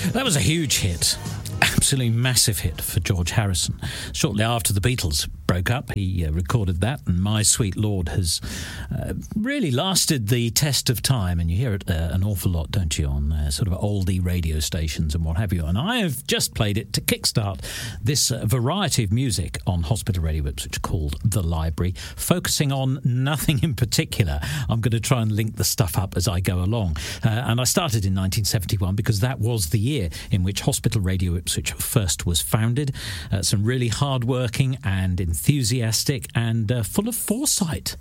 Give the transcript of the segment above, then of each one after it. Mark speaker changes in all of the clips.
Speaker 1: That was a huge hit. Absolutely massive hit for George Harrison. Shortly after the Beatles broke up, he recorded that, and My Sweet Lord has really lasted the test of time, and you hear it an awful lot, don't you, on sort of oldie radio stations and what have you. And I have just played it to kickstart this variety of music on Hospital Radio Ipswich called The Library, focusing on nothing in particular. I'm going to try and link the stuff up as I go along. And I started in 1971 because that was the year in which Hospital Radio Ipswich first was founded. Some really hard-working and enthusiastic and full of foresight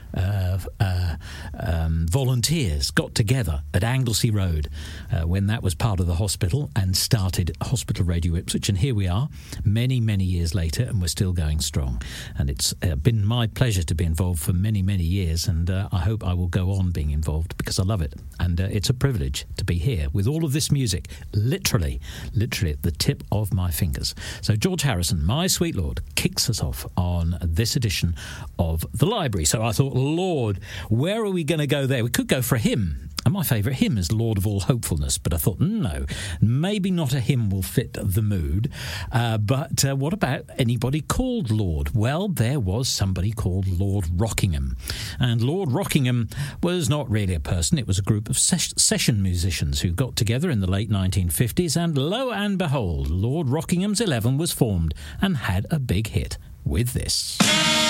Speaker 1: volunteers got together at Anglesey Road when that was part of the hospital and started Hospital Radio Ipswich, and here we are many years later, and we're still going strong. And it's been my pleasure to be involved for many years, and I hope I will go on being involved because I love it, and it's a privilege to be here with all of this music literally at the tip of my fingers. So George Harrison, My Sweet Lord, kicks us off on this edition of The Library. So I thought, Lord, where are we going to go there? We could go for a hymn. And my favourite hymn is Lord of All Hopefulness, but I thought, no, maybe not a hymn will fit the mood. But what about anybody called Lord? Well, there was somebody called Lord Rockingham. And Lord Rockingham was not really a person. It was a group of session musicians who got together in the late 1950s. And lo and behold, Lord Rockingham's 11 was formed and had a big hit with this.